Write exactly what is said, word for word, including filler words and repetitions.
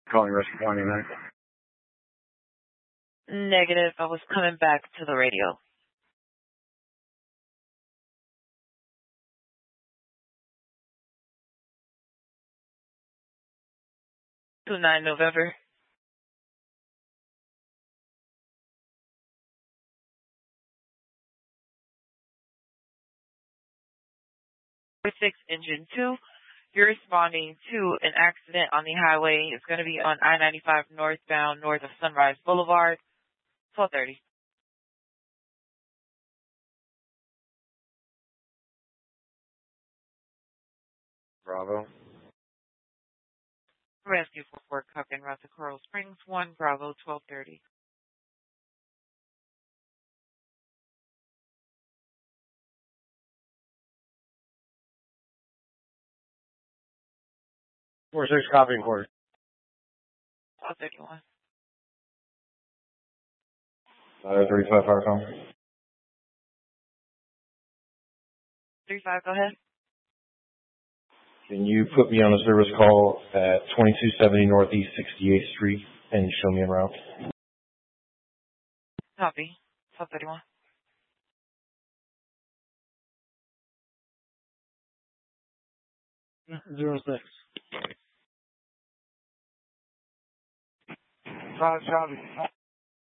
Calling rescue point nine. Negative. I was coming back to the radio. two nine November. six Engine two. You're responding to an accident on the highway. It's going to be on I ninety-five northbound, north of Sunrise Boulevard, twelve thirty. Bravo. Rescue for Fort Cook and route to Coral Springs, one Bravo, twelve thirty. four six copying quarter. twelve thirty-one. Uh, thirty-five fire phone. three five, go ahead. Can you put me on a service call at twenty-two seventy Northeast sixty-eighth Street and show me en route? Copy. twelve thirty-one. Zero six. Five, copy.